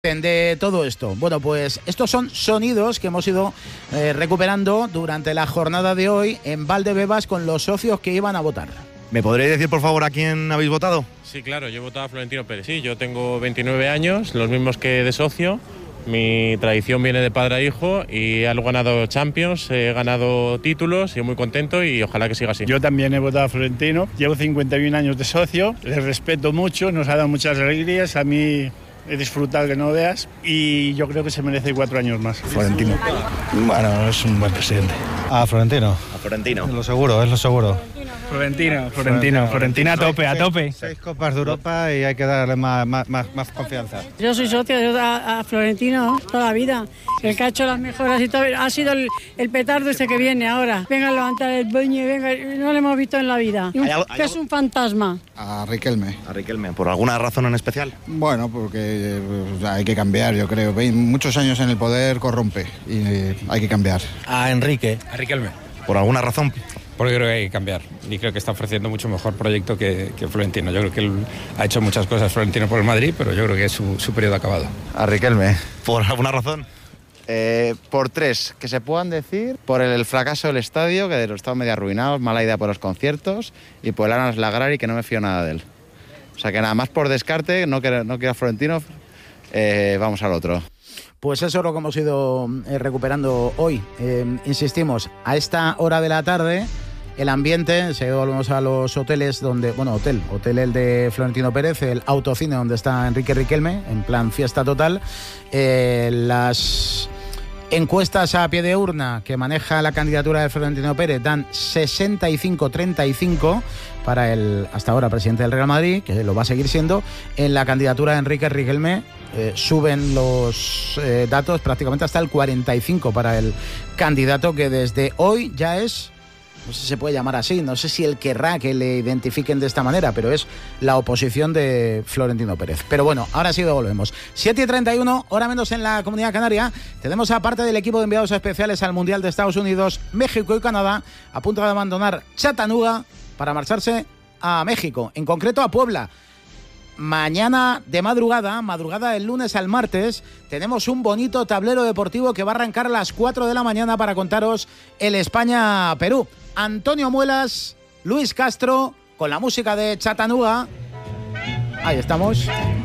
de todo esto? Bueno, pues estos son sonidos que hemos ido recuperando durante la jornada de hoy en Valdebebas con los socios que iban a votar. ¿Me podréis decir, por favor, a quién habéis votado? Sí, claro, yo he votado a Florentino Pérez. Sí, yo tengo 29 años, los mismos que de socio. Mi tradición viene de padre a hijo y he ganado Champions, he ganado títulos y muy contento y ojalá que siga así. Yo también he votado a Florentino, llevo 51 años de socio, le respeto mucho, nos ha dado muchas alegrías, a mí he disfrutado que no veas y yo creo que se merece 4 años más. Florentino. Bueno, es un buen presidente. A Florentino. Es lo seguro, es lo seguro. Florentino a tope. 6 Copas de Europa y hay que darle más confianza. Yo soy socio a Florentino toda la vida. El que ha hecho las mejoras y todo, ha sido el petardo este que viene ahora. Venga a levantar el boñe, venga, no lo hemos visto en la vida. Que es un fantasma. A Riquelme. A Riquelme, ¿por alguna razón en especial? Bueno, porque hay que cambiar, yo creo. Muchos años en el poder corrompe y hay que cambiar. A Enrique. A Riquelme. ¿Por alguna razón? Porque creo que hay que cambiar y creo que está ofreciendo mucho mejor proyecto que Florentino. Yo creo que él ha hecho muchas cosas Florentino por el Madrid, pero yo creo que es su periodo acabado. A Riquelme. ¿Por alguna razón? Por 3 que se puedan decir: por el fracaso del estadio, que lo estado medio arruinado, mala idea por los conciertos, y por el Anas Lagrari, que no me fío nada de él. O sea que nada más por descarte, no quiero a Florentino, vamos al otro. Pues eso es lo que hemos ido recuperando hoy. Insistimos, a esta hora de la tarde, el ambiente, si volvemos a los hoteles donde, bueno, hotel el de Florentino Pérez, el Autocine donde está Enrique Riquelme, en plan fiesta total, las encuestas a pie de urna que maneja la candidatura de Florentino Pérez dan 65-35 para el hasta ahora presidente del Real Madrid, que lo va a seguir siendo. En la candidatura de Enrique Riquelme suben los datos prácticamente hasta el 45 para el candidato, que desde hoy ya es, no sé si se puede llamar así, no sé si él querrá que le identifiquen de esta manera, pero es la oposición de Florentino Pérez. Pero bueno, ahora sí volvemos. 7:31, hora menos en la Comunidad Canaria. Tenemos aparte del equipo de enviados especiales al Mundial de Estados Unidos, México y Canadá, a punto de abandonar Chattanooga para marcharse a México, en concreto a Puebla. Mañana de madrugada del lunes al martes, tenemos un bonito tablero deportivo que va a arrancar a las 4 de la mañana para contaros el España-Perú. Antonio Muelas, Luis Castro, con la música de Chattanooga. Ahí estamos.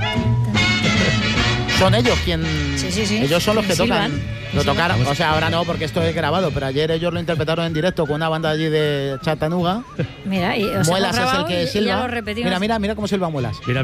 Son ellos Sí. Ellos son los que tocan. Silvan. Lo tocaron, o sea, ahora no, porque esto es grabado, pero ayer ellos lo interpretaron en directo con una banda allí de Chattanooga. Mira, Muelas es el que silba. Mira cómo silba Muelas. Mira.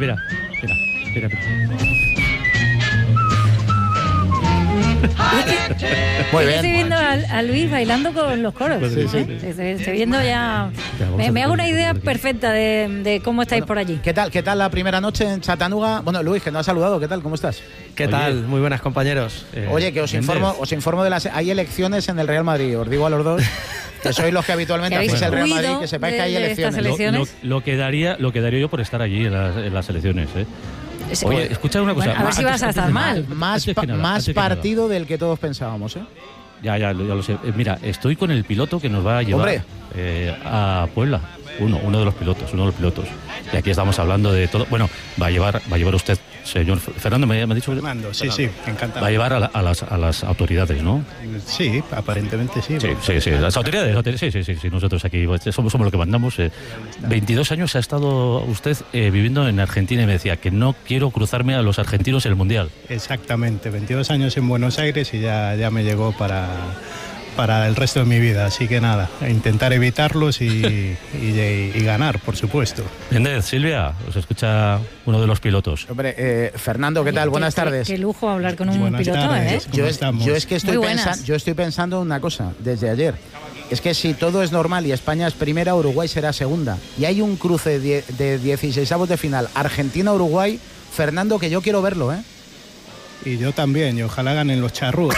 Muy bien. Estoy viendo a Luis bailando con los coros. Sí. Estoy viendo ya. Me hago una idea perfecta de cómo estáis por allí. ¿Qué tal la primera noche en Chattanooga? Bueno, Luis, que no has saludado, ¿qué tal? ¿Cómo estás? ¿Qué tal? Muy buenas, compañeros. Oye, que os informo de hay elecciones en el Real Madrid, os digo a los dos, que sois los que habitualmente hacéis el Real Madrid, que sepáis que hay elecciones. Lo que daría yo por estar allí en las elecciones, Oye, escuchad una cosa. Bueno, a ver si vas a estar mal. Más partido del que todos pensábamos, Ya lo sé. Mira, estoy con el piloto que nos va a llevar a Puebla. Uno de los pilotos. Y aquí estamos hablando de todo. Bueno, va a llevar usted, señor Fernando, me ha dicho. Fernando, sí, encantado. Va a llevar a las autoridades, ¿no? Sí, aparentemente sí. Sí, las autoridades, sí. Nosotros aquí somos los que mandamos. 22 años ha estado usted viviendo en Argentina y me decía que no quiero cruzarme a los argentinos en el Mundial. Exactamente, 22 años en Buenos Aires y ya me llegó para el resto de mi vida, así que nada, intentar evitarlos y ganar, por supuesto. Méndez, Silvia, os escucha uno de los pilotos. Hombre, Fernando, ¿qué tal? Buenas tardes. Qué lujo hablar con un Buenas piloto, tardes, ¿cómo estamos? Yo estoy pensando una cosa desde ayer. Es que si todo es normal y España es primera, Uruguay será segunda. Y hay un cruce de 16avos de final, Argentina-Uruguay, Fernando, que yo quiero verlo, Y yo también, y ojalá ganen los charrugas,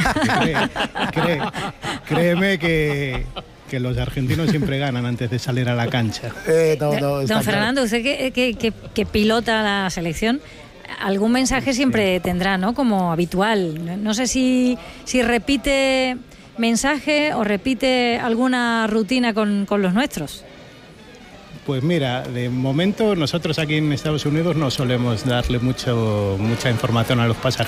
Créeme que los argentinos siempre ganan antes de salir a la cancha. Don Fernando, usted que pilota la selección, algún mensaje siempre tendrá, ¿no? Como habitual. No sé si repite mensaje o repite alguna rutina con los nuestros. Pues mira, de momento nosotros aquí en Estados Unidos no solemos darle mucha información a los pasajeros.